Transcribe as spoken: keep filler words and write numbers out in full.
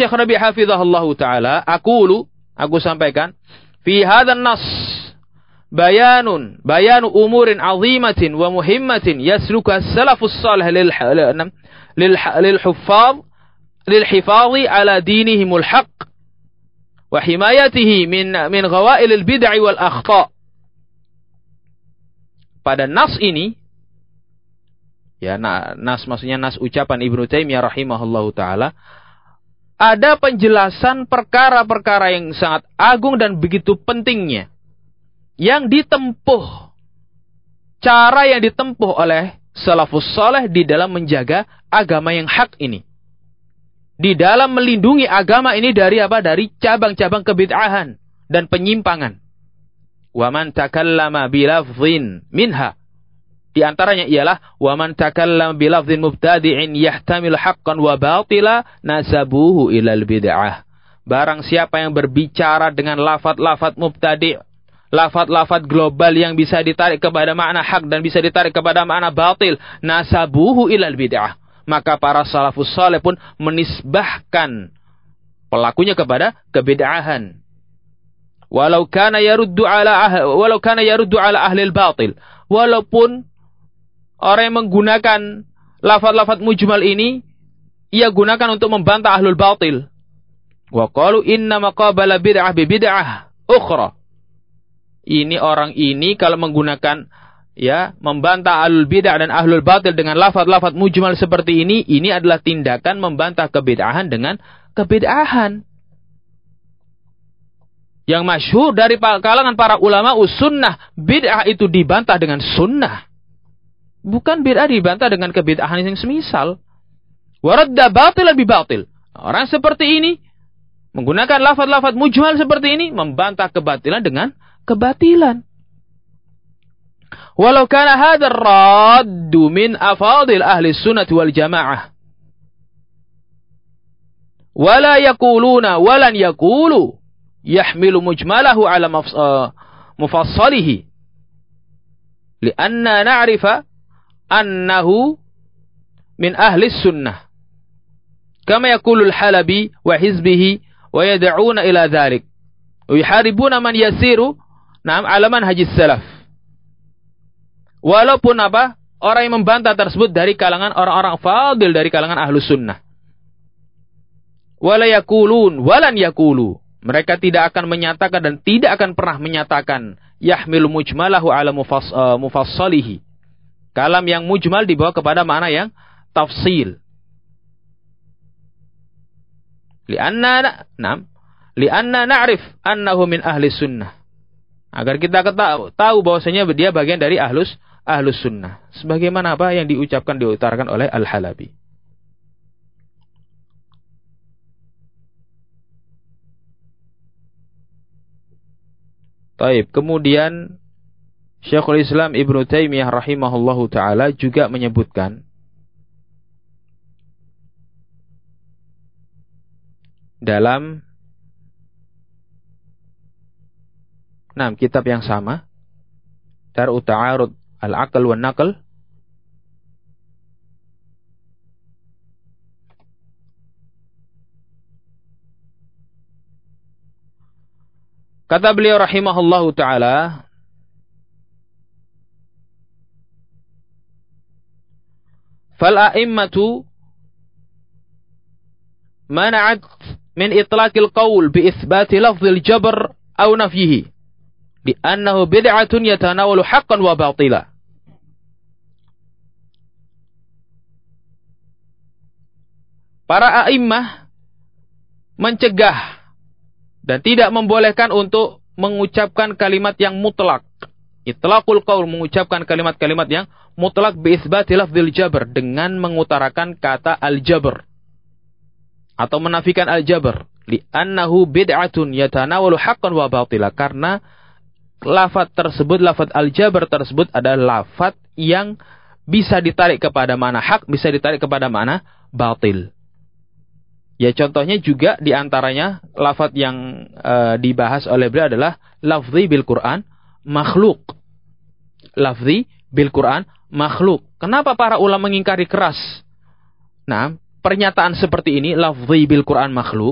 Syekh Rabi' hafizahullahu taala, aqulu, aku sampaikan, fi hadzal nas bayanun bayanu umurin 'azimatin wa muhimmatin yasluka as-salafus salih lil lil lil huffaz lil hifadhi ala dinihimul haqq wa himayatihi min min ghawailil bid'ah wal akhta'. Pada nas ini, ya nas maksudnya nas ucapan Ibnu Taimiyah rahimahullahu taala, ada penjelasan perkara-perkara yang sangat agung dan begitu pentingnya yang ditempuh, cara yang ditempuh oleh salafus saleh di dalam menjaga agama yang hak ini, di dalam melindungi agama ini dari apa? Dari cabang-cabang kebid'ahan dan penyimpangan. Wa man takallama bilafdhin minha, di antaranya ialah wa man takallama bilafdhin mubtadi'in yahtamil haqqan wa batila nasabuhu ilal bid'ah. Barang siapa yang berbicara dengan lafaz-lafaz mubtadi', lafaz-lafaz global yang bisa ditarik kepada makna hak dan bisa ditarik kepada makna batil, nasabuhu ilal bid'ah, maka para salafus saleh pun menisbahkan pelakunya kepada kebid'ahan. Walau kana yaruddu ala ah, walau kana yaruddu ala ahli al-batil, walaupun orang yang menggunakan lafaz-lafaz mujmal ini ia gunakan untuk membantah ahlul batil. Wa qalu inna maqabala bid'ah bi bid'ah ukhra. Ini orang ini kalau menggunakan, ya, membantah ahlul bid'ah dan ahlul batil dengan lafaz-lafaz mujmal seperti ini, ini adalah tindakan membantah kebid'ahan dengan kebid'ahan. Yang masyhur dari kalangan para ulama usunnah, bid'ah itu dibantah dengan sunnah. Bukan bid'ah dibantah dengan kebid'ahan yang semisal. Waradda batilan bi batil. Orang seperti ini menggunakan lafaz-lafaz mujmal seperti ini membantah kebatilan dengan kebatilan. Walau kana hadzal raddu min afadil ahli sunnah wal jamaah. Wala yaquluna walan yaqulu yahmilu mujmalahu ala mufassalihi. Lianna na'rifa annahu min ahli sunnah. Kama yaqulu al-Halabi wa hizbihi wa yad'una ila dhalik. Wa yuharibuna man yasiru na'am ala manhajis salaf. Walaupun apa? Orang yang membantah tersebut dari kalangan orang-orang fadil dari kalangan ahlus sunnah. Wala yaqulun walan yaqulu. Mereka tidak akan menyatakan dan tidak akan pernah menyatakan yahmilu mujmalahu ala mufass, uh, mufassalihi. Kalam yang mujmal dibawa kepada makna yang tafsil. Lianna nam lianna na'rif annahu min ahli sunnah. Agar kita tahu bahwasanya dia bagian dari ahlus ahlus sunnah. Sebagaimana apa yang diucapkan diutarakan oleh Al-Halabi. Taib. Kemudian Syekhul Islam Ibnu Taimiyah rahimahullahu taala juga menyebutkan dalam enam kitab yang sama, Dar'u Ta'arud Al-Aql wan Naql, kata beliau rahimahullahu taala, fal a'immatu mana'at min itlaqil qaul bi itsbati lafzil jabr aw nafyihi li annahu bid'atun yatanawalu haqqan wa batila. Para a'immah mencegah dan tidak membolehkan untuk mengucapkan kalimat yang mutlak. Itlaqul qaul, mengucapkan kalimat-kalimat yang mutlak bi itsbati lafzil jabr, dengan mengutarakan kata al-jabr atau menafikan al-jabr, li annahu bid'atun yatanawalu haqqan wa batila, karena lafaz tersebut, lafaz al-jabr tersebut adalah lafaz yang bisa ditarik kepada makna hak, bisa ditarik kepada makna batil. Ya, contohnya juga diantaranya lafaz yang uh, dibahas oleh beliau adalah lafzi bil Quran makhluk. Lafzi bil Quran makhluk. Kenapa para ulama mengingkari keras? Nah, pernyataan seperti ini, lafzi bil Quran makhluk.